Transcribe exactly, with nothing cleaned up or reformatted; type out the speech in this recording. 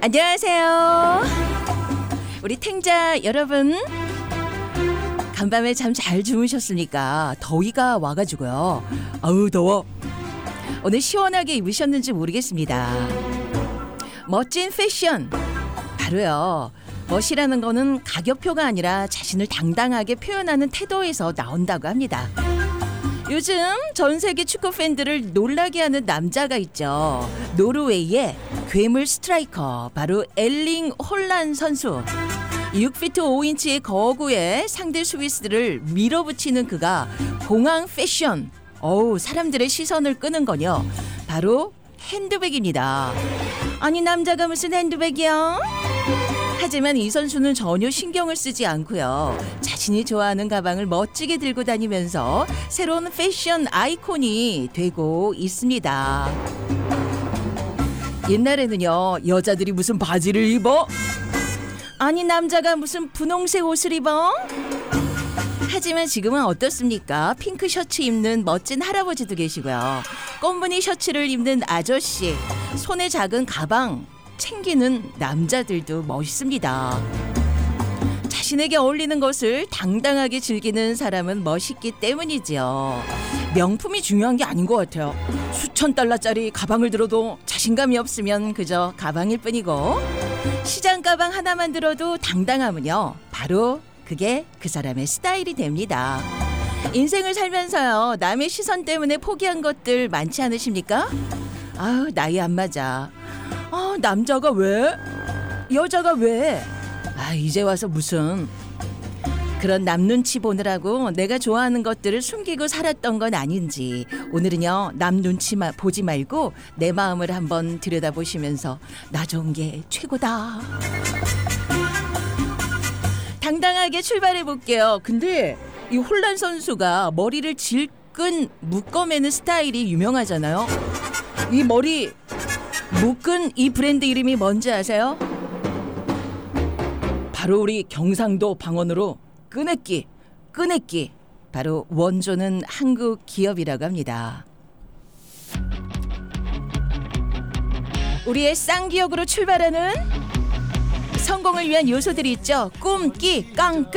안녕하세요. 우리 탱자 여러분, 간밤에 잠 잘 주무셨습니까? 더위가 와가지고요. 아우 더워. 오늘 시원하게 입으셨는지 모르겠습니다. 멋진 패션, 바로요. 멋이라는 거는 가격표가 아니라 자신을 당당하게 표현하는 태도에서 나온다고 합니다. 요즘 전 세계 축구 팬들을 놀라게 하는 남자가 있죠. 노르웨이의 괴물 스트라이커, 바로 엘링 홀란 선수. 육 피트 오 인치의 거구에 상대 수비수들을 밀어붙이는 그가 공항 패션, 어우 사람들의 시선을 끄는 거요. 바로 핸드백입니다. 아니 남자가 무슨 핸드백이야? 하지만 이 선수는 전혀 신경을 쓰지 않고요. 자신이 좋아하는 가방을 멋지게 들고 다니면서 새로운 패션 아이콘이 되고 있습니다. 옛날에는요, 여자들이 무슨 바지를 입어? 아니 남자가 무슨 분홍색 옷을 입어? 하지만 지금은 어떻습니까? 핑크 셔츠 입는 멋진 할아버지도 계시고요. 꽃무늬 셔츠를 입는 아저씨, 손에 작은 가방 챙기는 남자들도 멋있습니다. 자신에게 어울리는 것을 당당하게 즐기는 사람은 멋있기 때문이죠. 명품이 중요한 게 아닌 것 같아요. 수천 달러짜리 가방을 들어도 자신감이 없으면 그저 가방일 뿐이고, 시장 가방 하나만 들어도 당당하면요, 바로 그게 그 사람의 스타일이 됩니다. 인생을 살면서요, 남의 시선 때문에 포기한 것들 많지 않으십니까? 아우 나이 안 맞아. 아 남자가 왜? 여자가 왜? 아 이제 와서 무슨. 그런 남 눈치 보느라고 내가 좋아하는 것들을 숨기고 살았던 건 아닌지, 오늘은요 남 눈치 보지 말고 내 마음을 한번 들여다보시면서 나 좋은 게 최고다. 당당하게 출발해 볼게요. 근데 이 홀란 선수가 머리를 질끈 묶어매는 스타일이 유명하잖아요. 이 머리 묶은 이 브랜드 이름이 뭔지 아세요? 바로 우리 경상도 방언으로 끄내끼, 끄내끼. 바로 원조는 한국 기업이라고 합니다. 우리의 쌍기역으로 출발하는 성공을 위한 요소들이 있죠. 꿈, 끼, 깡, 끈.